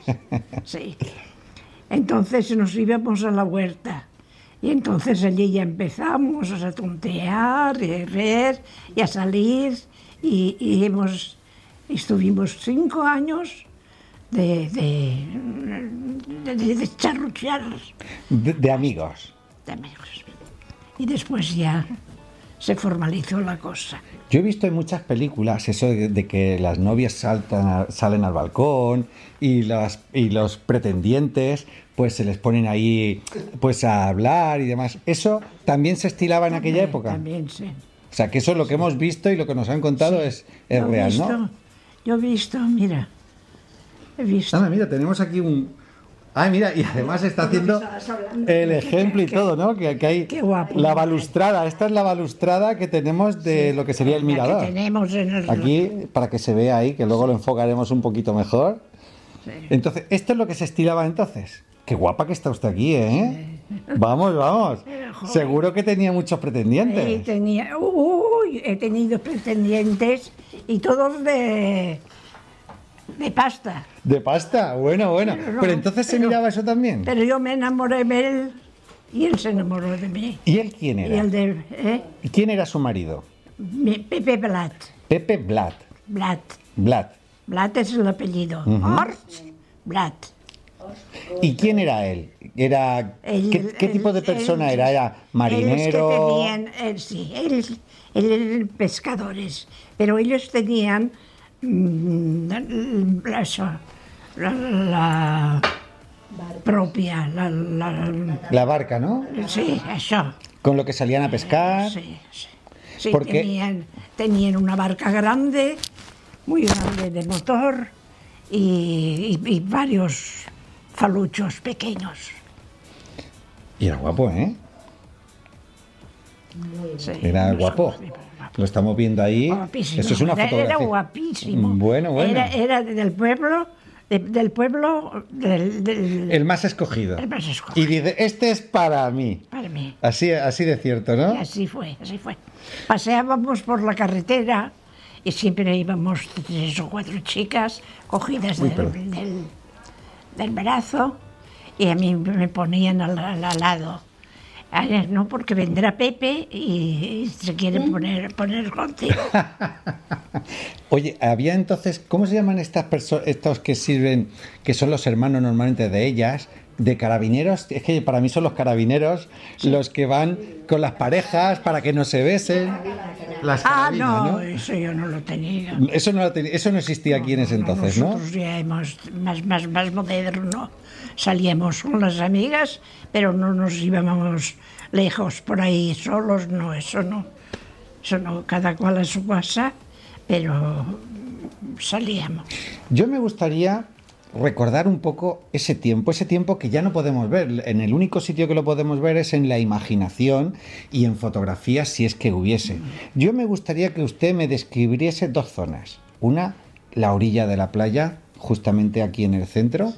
Sí. Entonces nos íbamos a la huerta. Y entonces allí ya empezamos a tontear y a ver y a salir. Y estuvimos 5 años de charruchar. De amigos. De amigos. Y después ya se formalizó la cosa. Yo he visto en muchas películas eso de que las novias salen al balcón y los pretendientes pues se les ponen ahí pues a hablar y demás. ¿Eso también se estilaba en aquella época? También, sí. O sea, que eso es lo que hemos visto y lo que nos han contado es real, ¿no? Yo he visto, mira. He visto. Anda, mira, tenemos aquí un... Ah, mira, y además está haciendo el ejemplo y todo, ¿no? Que hay Qué guapo. la balustrada. Esta es la balustrada que tenemos de lo que sería el mirador. Que tenemos en el... Aquí, para que se vea ahí, que luego lo enfocaremos un poquito mejor. Sí. Entonces, ¿esto es lo que se estilaba entonces? Qué guapa que está usted aquí, ¿eh? Vamos, vamos. Seguro que tenía muchos pretendientes. He tenido pretendientes y todos de pasta. De pasta, bueno. Pero entonces se miraba eso también. Pero yo me enamoré de él y él se enamoró de mí. ¿Y él quién era? Y el de, ¿Quién era su marido? Pepe Blat. Pepe Blat. Blat es el apellido. Horst Blat. ¿Y quién era él? ¿Qué tipo de persona era? ¿Era marinero? Ellos eran pescadores, pero ellos tenían la propia, la barca, ¿no? Sí, eso. Con lo que salían a pescar. Sí, tenían una barca grande, muy grande de motor y varios faluchos pequeños. Y era guapo, ¿eh? Sí, era guapo. Lo estamos viendo ahí. Guapísimo. Eso es una fotografía. Era guapísimo. Bueno. Era del pueblo, el más escogido. El más escogido. Y dice, este es para mí. Para mí. Así de cierto, ¿no? Y así fue. Paseábamos por la carretera y siempre íbamos 3 o 4 chicas cogidas del brazo y a mí me ponían al lado. No, porque vendrá Pepe y se quiere poner contigo. Oye, había entonces, ¿cómo se llaman estas personas, estos que sirven, que son los hermanos normalmente de ellas, de carabineros? Es que para mí son los carabineros los que van con las parejas para que no se besen. Las carabinas, ¿no? Eso yo no lo tenía. Eso no existía aquí en ese entonces, ¿no? Nosotros ya hemos más moderno. Salíamos con las amigas, pero no nos íbamos lejos por ahí solos, no, eso no, cada cual a su casa, pero salíamos. Yo me gustaría recordar un poco ese tiempo que ya no podemos ver. En el único sitio que lo podemos ver es en la imaginación y en fotografías, si es que hubiese. Yo me gustaría que usted me describiese 2 zonas. Una, la orilla de la playa, justamente aquí en el centro.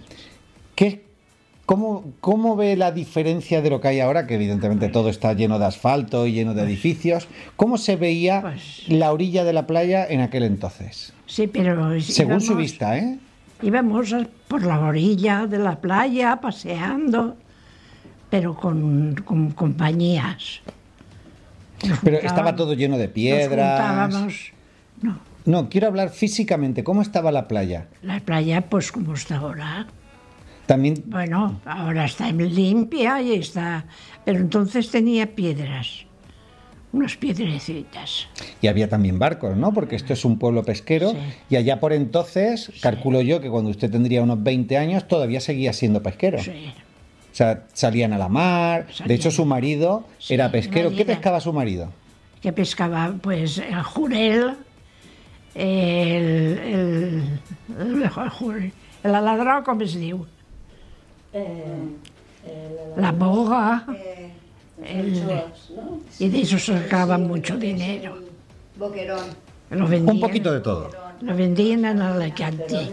¿Cómo ve la diferencia de lo que hay ahora? Que evidentemente todo está lleno de asfalto y lleno de edificios. ¿Cómo se veía la orilla de la playa en aquel entonces? Sí, pero... Según su vista, ¿eh? Íbamos por la orilla de la playa, paseando, pero con compañías. Pero estaba todo lleno de piedras. No, quiero hablar físicamente. ¿Cómo estaba la playa? La playa, pues como está ahora. También... Bueno, ahora está limpia y está... Pero entonces tenía piedras, unas piedrecitas. Y había también barcos, ¿no? Porque esto es un pueblo pesquero. Sí. Y allá por entonces, calculo yo que cuando usted tendría unos 20 años, todavía seguía siendo pesquero. Sí. O sea, salían a la mar. De hecho, su marido era pesquero. ¿Qué pescaba su marido? Que pescaba, pues, el jurel, el aladrau, com es diu? La boga, y de eso sacaban mucho dinero. Boquerón. Un poquito de todo. Lo vendían en Alicante.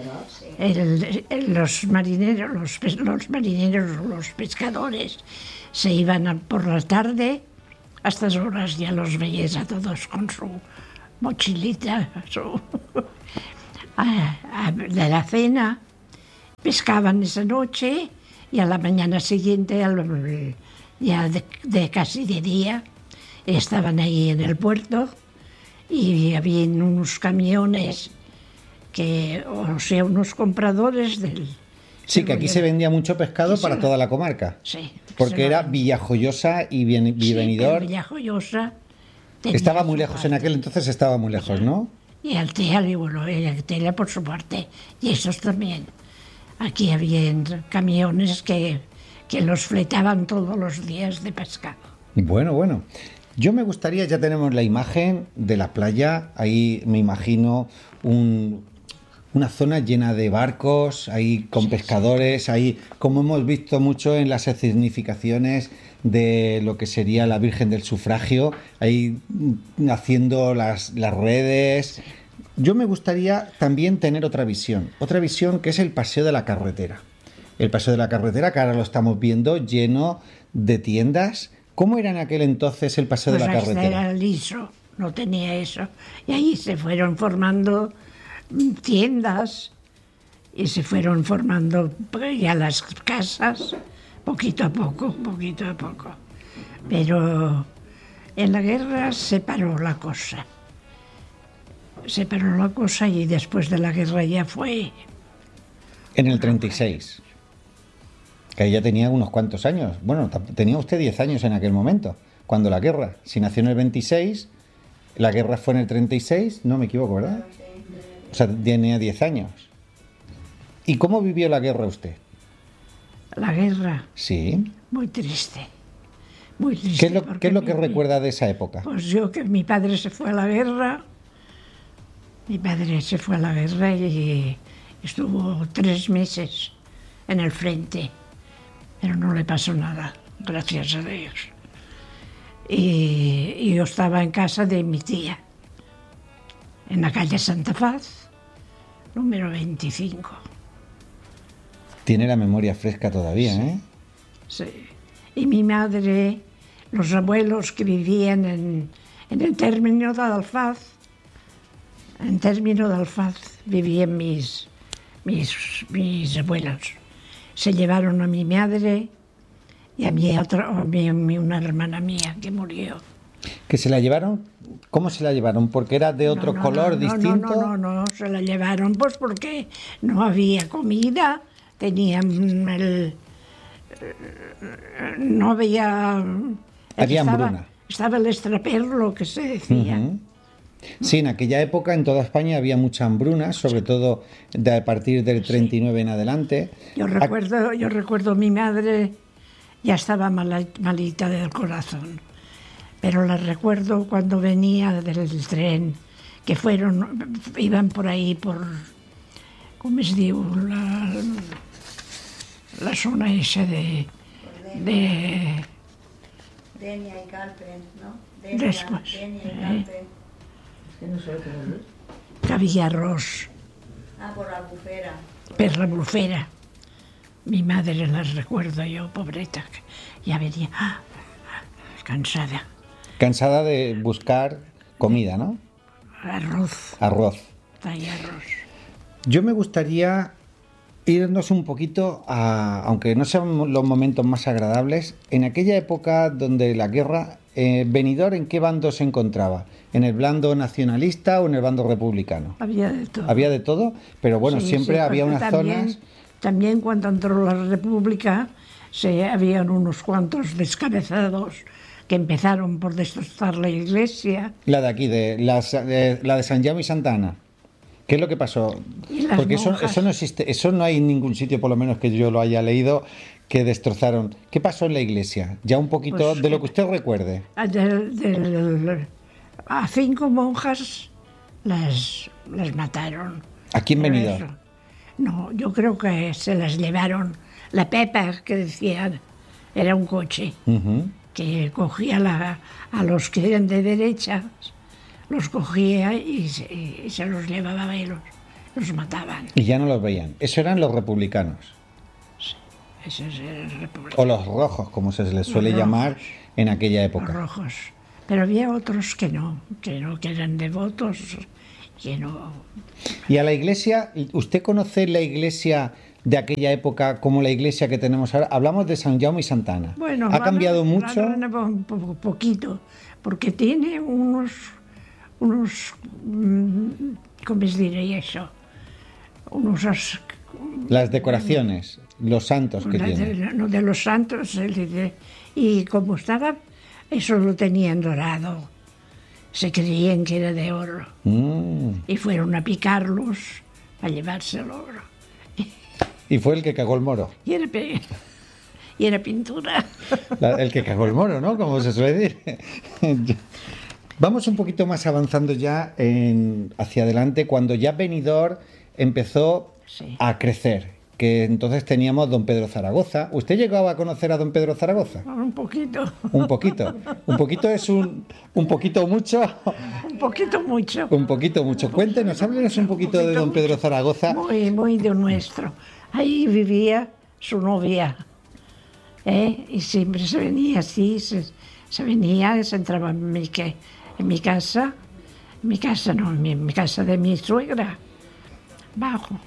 Los marineros, los pescadores, se iban por la tarde, a estas horas ya los veías a todos con su mochilita, de la cena, pescaban esa noche y a la mañana siguiente, ya de casi de día, estaban ahí en el puerto y había unos camiones o sea, unos compradores del... Sí, que aquí se vendía mucho pescado para toda la comarca. Sí. Porque era Villajoyosa y Benidorm. Sí, Villajoyosa estaba muy lejos, en aquel entonces estaba muy lejos, ¿no? Y Artela, y bueno, y Artela por su parte, y esos también. Aquí había camiones que los fletaban todos los días de pescado. Bueno. Yo me gustaría, ya tenemos la imagen de la playa, ahí me imagino una zona llena de barcos, ahí con pescadores, ahí como hemos visto mucho en las escenificaciones de lo que sería la Virgen del Sufragio, ahí haciendo las redes. Yo me gustaría también tener otra visión que es el Paseo de la Carretera. El Paseo de la Carretera, que ahora lo estamos viendo, lleno de tiendas. ¿Cómo era en aquel entonces el Paseo de la Carretera? Era liso, no tenía eso. Y ahí se fueron formando tiendas y se fueron formando ya las casas, poquito a poco. Pero en la guerra se paró la cosa. Y después de la guerra ya fue... En el 36. Que ya tenía unos cuantos años. Bueno, tenía usted 10 años en aquel momento, cuando la guerra. Si nació en el 26, la guerra fue en el 36, no me equivoco, ¿verdad? O sea, tenía 10 años. ¿Y cómo vivió la guerra usted? La guerra. Sí. Muy triste. Muy triste. ¿Qué es lo que recuerda de esa época? Pues yo, que mi padre se fue a la guerra. Mi padre se fue a la guerra y estuvo 3 meses en el frente. Pero no le pasó nada, gracias a Dios. Y yo estaba en casa de mi tía, en la calle Santa Faz, número 25. Tiene la memoria fresca todavía, sí, ¿eh? Sí. Y mi madre, los abuelos que vivían en el término de Alfaz, vivían mis abuelos. Se llevaron a mi madre y a mí una hermana mía que murió. ¿Que se la llevaron? ¿Cómo se la llevaron? ¿Porque era de otro color distinto? No, se la llevaron pues porque no había comida, no había... Había hambruna. Estaba el extraperlo, que se decía. Uh-huh. Sí, en aquella época en toda España había mucha hambruna, sobre todo a partir del 39 en adelante. Yo recuerdo mi madre ya estaba malita del corazón, pero la recuerdo cuando venía del tren, que iban por ahí ¿cómo es diu? La zona esa de Denia y Galpen, ¿no? Después. Denia y Galpen. Que no sé què vol dir. Que havia arròs Por la Albufera. per la Albufera. Mi madre la recuerdo yo, pobreta, que ya venía cansada. Cansada de buscar comida, ¿no? Arroz. Traía arroz. Yo me gustaría irnos un poquito aunque no sean los momentos más agradables, en aquella época donde la guerra, Benidorm, ¿en qué bando se encontraba? ¿En el bando nacionalista o en el bando republicano? Había de todo. Había de todo, pero bueno, Sí, siempre sí, había porque unas zonas... También cuando entró la República, habían unos cuantos descabezados que empezaron por destrozar la iglesia. La de aquí, la de San Jaume y Santa Ana. ¿Qué es lo que pasó? Porque eso no existe, eso no hay en ningún sitio, por lo menos que yo lo haya leído, que destrozaron. ¿Qué pasó en la iglesia? Ya un poquito Pues de lo que usted recuerde. A 5 monjas las mataron. Aquí en Benidorm. No, yo creo que se las llevaron. La Pepa, que decían, era un coche que cogía a los que eran de derechas, los cogía y se los llevaba y los mataban. Y ya no los veían. Eso eran los republicanos. Sí, esos eran republicanos. O los rojos, como se les suele llamar en aquella época. Los rojos. Pero había otros que eran devotos, que no... ¿Y a la iglesia? ¿Usted conoce la iglesia de aquella época como la iglesia que tenemos ahora? Hablamos de San Jaume y Santa Ana. Bueno, ¿Ha cambiado van a mucho? renovar un poquito, porque tiene ¿cómo os diré eso? Las decoraciones, los santos que tiene. De los santos, y como estaba, eso lo tenían dorado. Se creían que era de oro. Y fueron a picarlos para llevarse el oro. Y fue el que cagó el moro. Y era pintura. El que cagó el moro, ¿no? Como se suele decir. Vamos un poquito más avanzando ya hacia adelante, cuando ya Benidorm empezó Sí. a crecer, que entonces teníamos don Pedro Zaragoza. ¿Usted llegaba a conocer a don Pedro Zaragoza? Un poquito. Un poquito. Un poquito es un poquito mucho. Un poquito mucho. Un poquito mucho. Cuéntenos, háblenos un poquito de don Pedro Zaragoza. Muy, muy de nuestro. Ahí vivía su novia. Y siempre se venía así, se venía, se entraba en mi casa. En mi casa no, en mi casa de mi suegra. Bajo.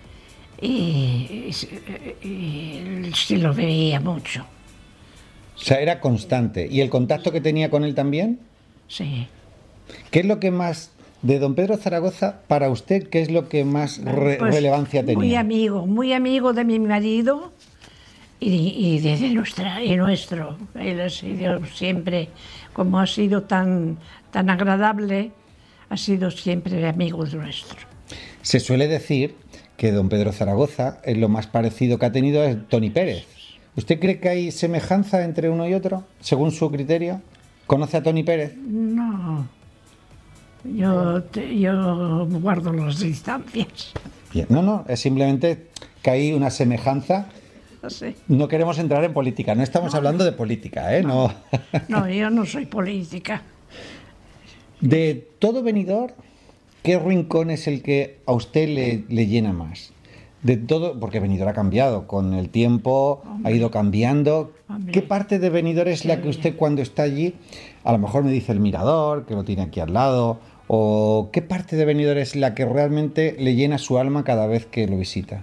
Y se lo veía mucho. O sea, era constante. ¿Y el contacto que tenía con él también? Sí. ¿Qué es lo que más, de don Pedro Zaragoza, para usted, qué es lo que más Pues, relevancia tenía? Muy amigo de mi marido y de nuestro. Él ha sido siempre, como ha sido tan agradable, ha sido siempre amigo nuestro. Se suele decir que don Pedro Zaragoza es lo más parecido que ha tenido es Tony Pérez. ¿Usted cree que hay semejanza entre uno y otro, según su criterio? ¿Conoce a Tony Pérez? No, yo guardo las distancias. Bien. No, es simplemente que hay una semejanza. No sé. No queremos entrar en política, no estamos hablando de política, ¿eh? No. No, yo no soy política. De todo Benidorm, ¿qué rincón es el que a usted le llena más? De todo, porque Benidorm ha cambiado con el tiempo, ha ido cambiando. Hombre. ¿Qué parte de Benidorm es la que usted cuando está allí, a lo mejor me dice el Mirador, que lo tiene aquí al lado, o qué parte de Benidorm es la que realmente le llena su alma cada vez que lo visita?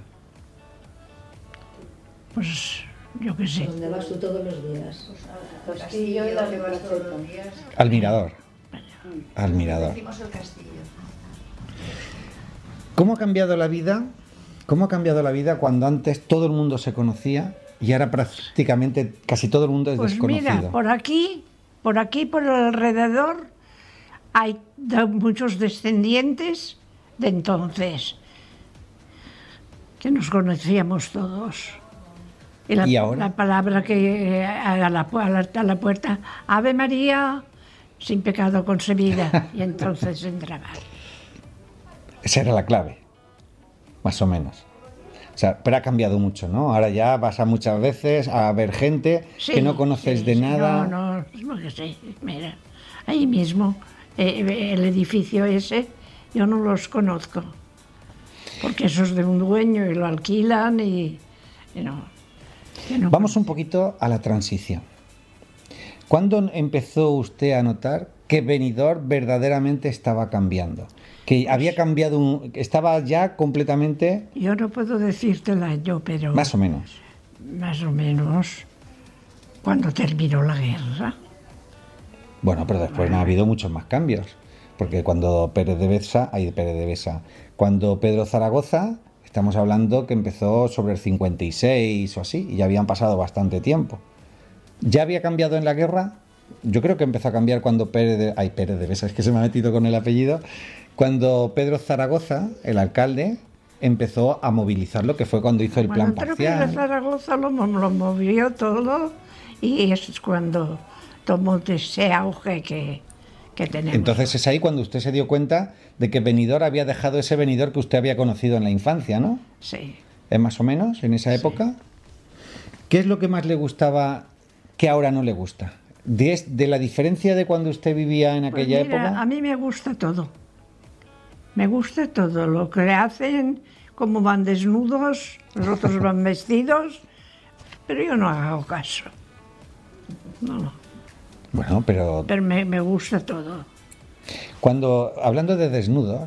Pues yo qué sé. ¿Dónde vas tú todos los días? Al castillo, donde vas todos los días. Al Mirador. Al Mirador. Decimos el castillo. ¿Cómo ha cambiado la vida? ¿Cómo ha cambiado la vida cuando antes todo el mundo se conocía y ahora prácticamente casi todo el mundo es Pues desconocido? mira, por aquí, por el alrededor, hay muchos descendientes de entonces, que nos conocíamos todos. ¿Y ahora? La palabra que a la puerta, Ave María, sin pecado concebida, y entonces entraba. Esa era la clave, más o menos. O sea, pero ha cambiado mucho, ¿no? Ahora ya vas a muchas veces a ver gente que no conoces de nada. No, que sí, mira, ahí mismo, el edificio ese, yo no los conozco, porque eso es de un dueño y lo alquilan y no. Yo no Vamos un conozco. poquito a la transición. ¿Cuándo empezó usted a notar que Benidorm verdaderamente estaba cambiando? Que había cambiado, estaba ya completamente, Yo no puedo decirte el año, pero más o menos. más o menos cuando terminó la guerra. Bueno, pero después no ha habido muchos más cambios. Porque cuando cuando Pedro Zaragoza, estamos hablando que empezó sobre el 56 o así, y ya habían pasado bastante tiempo. ¿Ya había cambiado en la guerra? Yo creo que empezó a cambiar cuando Pérez de Besa, es que se me ha metido con el apellido. Cuando Pedro Zaragoza, el alcalde, empezó a movilizar lo que fue cuando hizo el plan Pero Pedro parcial. Zaragoza lo movió todo y eso es cuando tomó ese auge que tenemos. Entonces es ahí cuando usted se dio cuenta de que Benidorm había dejado ese Benidorm que usted había conocido en la infancia, ¿no? Sí. ¿Es más o menos en esa época? ¿Qué es lo que más le gustaba que ahora no le gusta? De la diferencia de cuando usted vivía en Pues aquella mira, época. a mí me gusta todo. Me gusta todo lo que hacen, cómo van desnudos, los otros van vestidos, pero yo no hago caso. No, Bueno, pero pero me gusta todo. hablando de desnudos,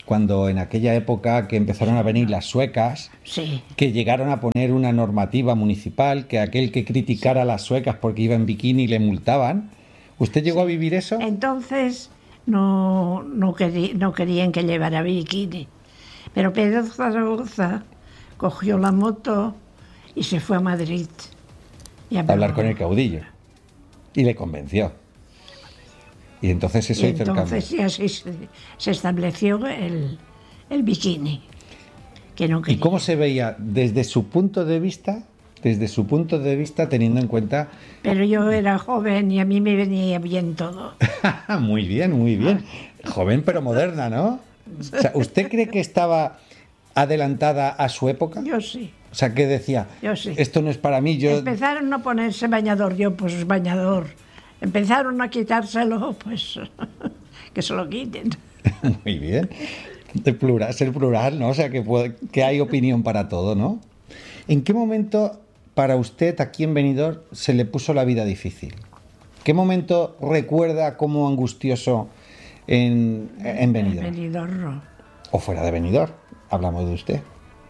cuando en aquella época que empezaron a venir las suecas, Sí. que llegaron a poner una normativa municipal, que aquel que criticara a las suecas porque iba en bikini le multaban. ¿Usted llegó a vivir eso? Entonces no querían que llevara bikini. Pero Pedro Zaragoza cogió la moto y se fue a Madrid. Y A hablar con el caudillo. Y le convenció. Y entonces eso hizo el cambio. entonces ya se estableció el bikini, que no ¿Y quería. cómo se veía desde su punto de vista, teniendo en cuenta... Pero yo era joven y a mí me venía bien todo. Muy bien, muy bien. Joven pero moderna, ¿no? O sea, ¿usted cree que estaba adelantada a su época? Yo sí. O sea, que decía, Yo sí. esto no es para mí, yo... Empezaron a ponerse bañador, yo pues bañador. Empezaron a quitárselo, pues que se lo quiten. Muy bien. De plural, ser plural, ¿no? O sea, que hay opinión para todo, ¿no? ¿En qué momento para usted aquí en Benidorm se le puso la vida difícil? ¿Qué momento recuerda como angustioso en Benidorm? Benidorm no. O fuera de Benidorm, hablamos de usted.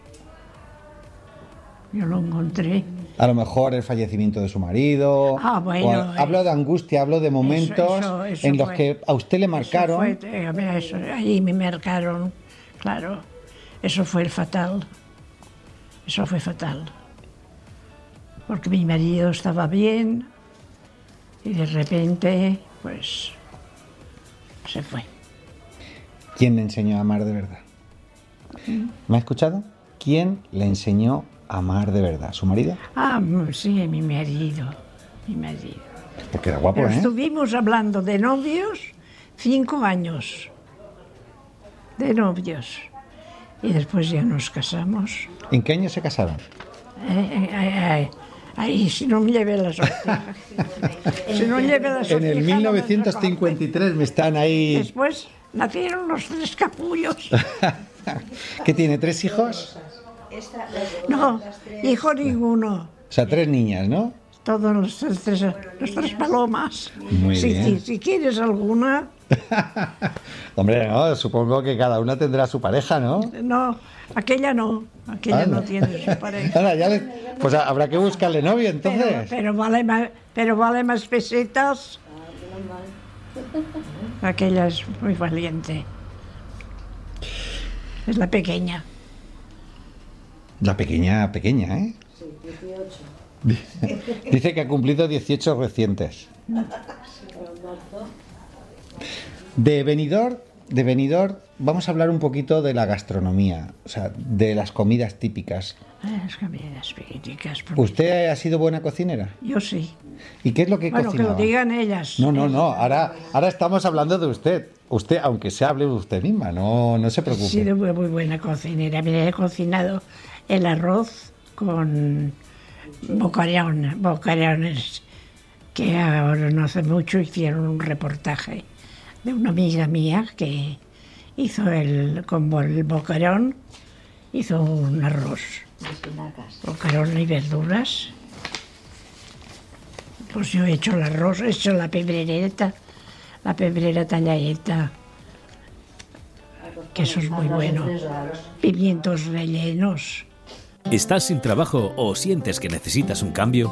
Yo lo encontré. A lo mejor el fallecimiento de su marido. Ah, bueno, o hablo de angustia, hablo de momentos eso en los fue. que a usted le marcaron. Ahí me marcaron, claro. Eso fue fatal. Eso fue fatal. Porque mi marido estaba bien y de repente, pues, se fue. ¿Quién le enseñó a amar de verdad? ¿Me ha escuchado? ¿Quién le enseñó a amar de verdad? ¿Su marido? Ah, sí, mi marido. Porque era guapo, Pero ¿eh? estuvimos hablando de novios 5 años. De novios. Y después ya nos casamos. ¿En qué año se casaron? Ay, si no me lleve las sortijas. Si no lleve las En el sortijas, no me 1953 me están ahí... Después nacieron los 3 capullos. ¿Qué tiene? ¿3 hijos? No, hijo ninguno. O sea, 3 niñas, ¿no? Todos los tres palomas. Muy bien. Si quieres alguna, Hombre, no, supongo que cada una tendrá su pareja, ¿no? no. Aquella no Anda. tiene su pareja. Ahora, pues habrá que buscarle novio entonces. Pero vale más pesetas. Aquella es muy valiente. Es la pequeña. La pequeña, ¿eh? Sí, 18. Dice que ha cumplido 18 recientes. Pero en marzo. De Benidorm, vamos a hablar un poquito de la gastronomía, o sea, de las comidas típicas. Las comidas típicas. ¿Usted ha sido buena cocinera? Yo sí. ¿Y qué es lo que Bueno, cocinaba? que lo digan ellas. No. Ahora estamos hablando de usted. Usted, aunque se hable de usted misma, no se He preocupe. sido muy buena cocinera. Mira, he cocinado el arroz con bocarones, que ahora no hace mucho hicieron un reportaje de una amiga mía que hizo con el bocarón, hizo un arroz, Espinacas. bocarón y verduras. Pues yo he hecho el arroz, he hecho la pebrera talladeta, que eso es muy bueno. Pimientos rellenos. ¿Estás sin trabajo o sientes que necesitas un cambio?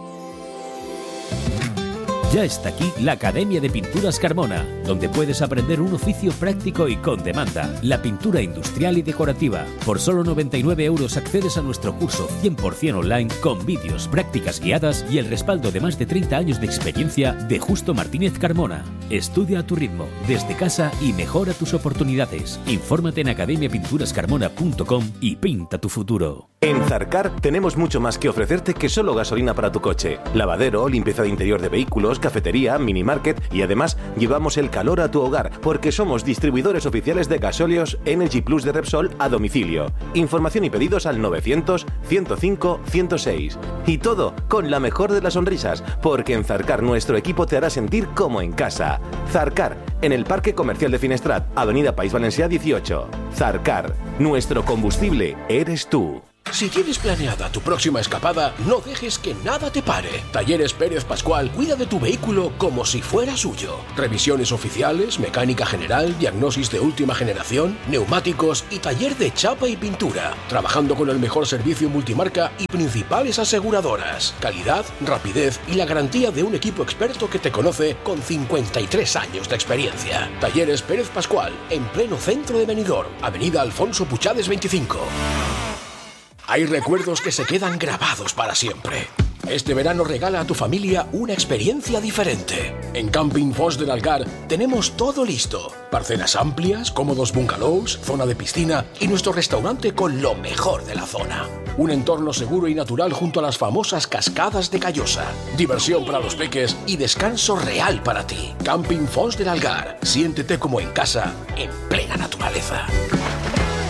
Ya está aquí la Academia de Pinturas Carmona, donde puedes aprender un oficio práctico y con demanda, la pintura industrial y decorativa. Por solo 99 euros accedes a nuestro curso 100% online con vídeos, prácticas guiadas y el respaldo de más de 30 años de experiencia de Justo Martínez Carmona. Estudia a tu ritmo, desde casa y mejora tus oportunidades. Infórmate en academiapinturascarmona.com y pinta tu futuro. En Zarcar tenemos mucho más que ofrecerte que solo gasolina para tu coche. Lavadero, limpieza de interior de vehículos, cafetería, minimarket y además llevamos el calor a tu hogar porque somos distribuidores oficiales de gasóleos Energy Plus de Repsol a domicilio. Información y pedidos al 900 105 106. Y todo con la mejor de las sonrisas, porque en Zarcar nuestro equipo te hará sentir como en casa. Zarcar, en el Parque Comercial de Finestrat, Avenida País Valencià 18. Zarcar, nuestro combustible eres tú. Si tienes planeada tu próxima escapada, no dejes que nada te pare. Talleres Pérez Pascual cuida de tu vehículo como si fuera suyo. Revisiones oficiales, mecánica general, diagnosis de última generación, neumáticos y taller de chapa y pintura. Trabajando con el mejor servicio multimarca y principales aseguradoras. Calidad, rapidez y la garantía de un equipo experto que te conoce con 53 años de experiencia. Talleres Pérez Pascual, en pleno centro de Benidorm, Avenida Alfonso Puchades 25. Hay recuerdos que se quedan grabados para siempre. Este verano regala a tu familia una experiencia diferente. En Camping Fos del Algar tenemos todo listo. Parcelas amplias, cómodos bungalows, zona de piscina y nuestro restaurante con lo mejor de la zona. Un entorno seguro y natural junto a las famosas cascadas de Callosa. Diversión para los peques y descanso real para ti. Camping Fos del Algar. Siéntete como en casa, en plena naturaleza.